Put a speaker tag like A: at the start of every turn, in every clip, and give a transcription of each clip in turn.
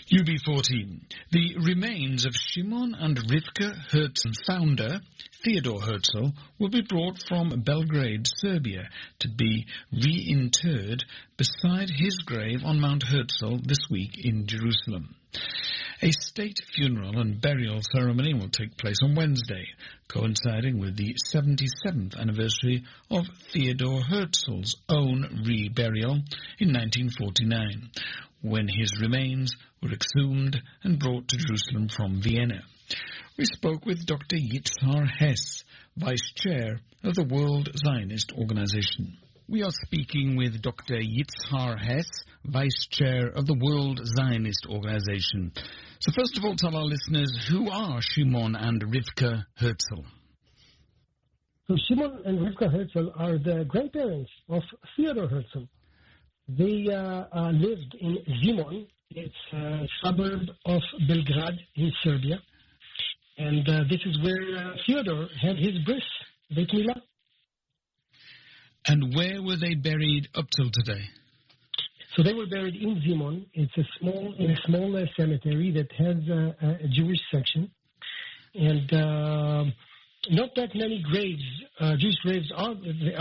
A: UB14. The remains of Shimon and Rivka Herzl founder, Theodor Herzl, will be brought from Belgrade, Serbia, to be reinterred beside his grave on Mount Herzl this week in Jerusalem. A state funeral and burial ceremony will take place on Wednesday, coinciding with the 77th anniversary of Theodor Herzl's own reburial in 1949, when his remains were exhumed and brought to Jerusalem from Vienna. We spoke with Dr. Yitzhar Hess, Vice Chair of the World Zionist Organization. We are speaking with Dr. Yitzhar Hess, Vice Chair of the World Zionist Organization. So first of all, tell our listeners, who are Shimon and Rivka Herzl?
B: So Shimon and Rivka Herzl are the grandparents of Theodor Herzl. They lived in Zemun. It's a suburb of Belgrade in Serbia. And this is where Theodor had his bris, Beit Milah.
A: And where were they buried up till today?
B: So they were buried in Zemun. It's a small cemetery that has a Jewish section. And not that many graves, Jewish graves are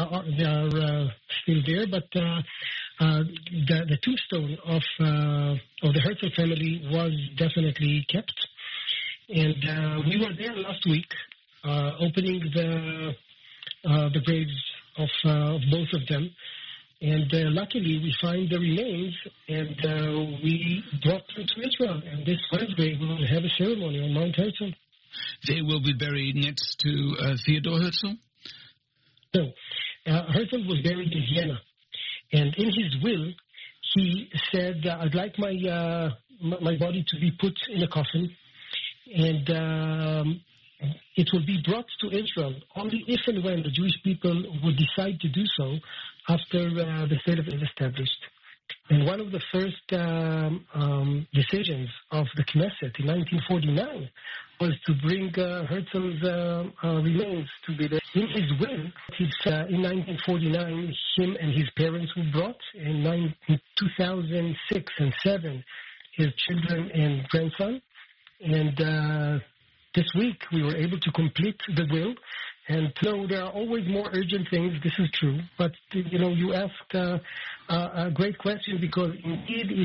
B: still there, but the tombstone of the Herzl family was definitely kept. And we were there last week, opening the graves of both of them. And luckily, we find the remains, and we brought them to Israel. And this Wednesday, we will have a ceremony on Mount Herzl.
A: They will be buried next to Theodor Herzl?
B: No. Herzl was buried in Vienna. And in his will, he said, I'd like my body to be put in a coffin, and it will be brought to Israel only if and when the Jewish people would decide to do so after the state is established. And one of the first decisions of the Knesset in 1949 was to bring Herzl's remains to be there. In his will, in 1949, him and his parents were brought. In 2006 and 2007, his children and grandson. And this week, we were able to complete the will. And so there are always more urgent things. This is true. But, you asked a great question, because indeed